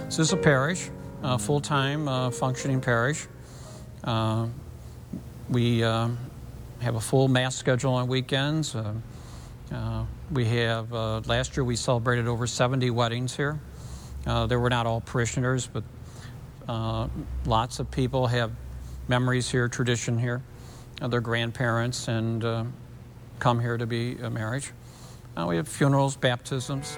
This is a parish, full-time functioning parish. We have a full Mass schedule on weekends. We have, last year we celebrated over 70 weddings here. They were not all parishioners, but lots of people have memories here, tradition here, their grandparents, and come here to be a marriage. We have funerals, baptisms.